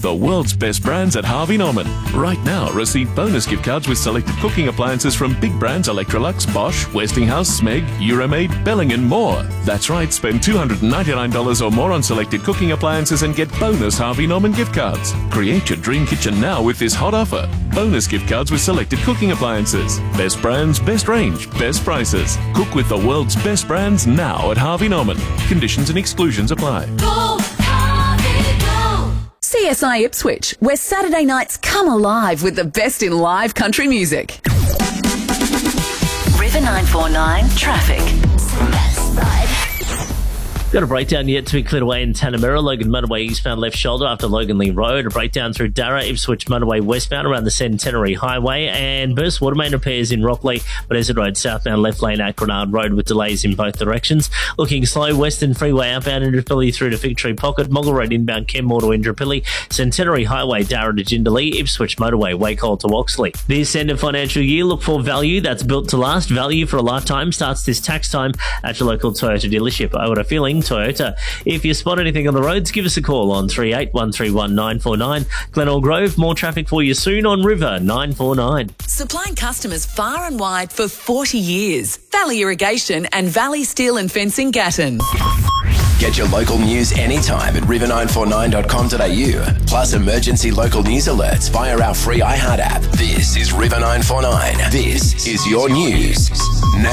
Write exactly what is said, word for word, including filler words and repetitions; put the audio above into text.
the world's best brands at Harvey Norman. Right now, receive bonus gift cards with selected cooking appliances from big brands Electrolux, Bosch, Westinghouse, Smeg, Euromaid, Belling and more. That's right, spend two hundred ninety-nine dollars or more on selected cooking appliances and get bonus Harvey Norman gift cards. Create your dream kitchen now with this hot offer. Bonus gift cards with selected cooking appliances. Best brands, best range, best prices. Cook with the world's best brands now at Harvey Norman. Conditions and exclusions apply. Go, Harvey, go! C S I Ipswich, where Saturday nights come alive with the best in live country music. River nine four nine traffic. Got a breakdown yet to be cleared away in Tanamera, Logan Motorway eastbound left shoulder after Logan Lee Road. A breakdown through Darra, Ipswich Motorway westbound around the Centenary Highway, and burst water main repairs in Rockley, Bedeswood Road southbound left lane at Grenard Road with delays in both directions. Looking slow, Western Freeway outbound Indooroopilly through to Victory Pocket, Moggle Road inbound Kenmore to Indooroopilly, Centenary Highway Darra to Jindalee, Ipswich Motorway Wacol to Oxley. This end of financial year, look for value that's built to last. Value for a lifetime starts this tax time at your local Toyota dealership. I got a feeling Toyota. If you spot anything on the roads, give us a call on three eight one three one nine four nine. Glenelg Grove, more traffic for you soon on River nine four nine. Supplying customers far and wide for forty years. Valley Irrigation and Valley Steel and Fencing Gatton. Get your local news anytime at river nine four nine dot com dot a u. Plus emergency local news alerts via our free iHeart app. This is River nine four nine. This is your news. Now.